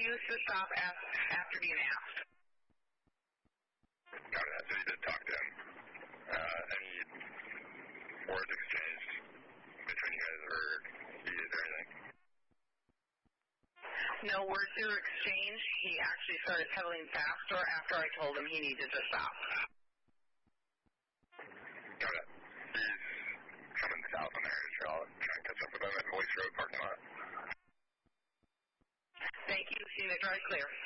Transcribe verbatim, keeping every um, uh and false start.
refused to stop after being asked. Got it. So you did talk to him. Uh, any words exchanged between you guys, or you did anything? No words were exchanged. He actually started pedaling faster after I told him he needed to stop. Got it. He's coming south on the area trail. Try and catch up with him at Voice Road parking lot. Thank you. Scenic Drive clear.